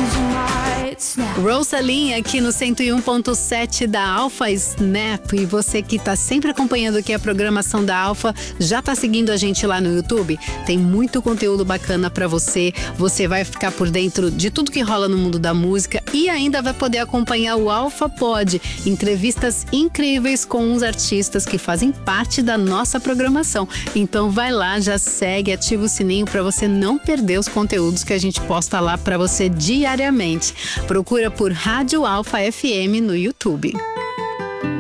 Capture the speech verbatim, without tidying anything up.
Rosaline aqui no cento e um ponto sete da Alpha Snap. E você que está sempre acompanhando aqui a programação da Alpha, já está seguindo a gente lá no YouTube? Tem muito conteúdo bacana para você. Você vai ficar por dentro de tudo que rola no mundo da música e ainda vai poder acompanhar o Alpha Pod, entrevistas incríveis com uns artistas que fazem parte da nossa programação. Então vai lá, já segue, ativa o sininho para você não perder os conteúdos que a gente posta lá para você diariamente. Procura por Rádio Alpha F M no YouTube.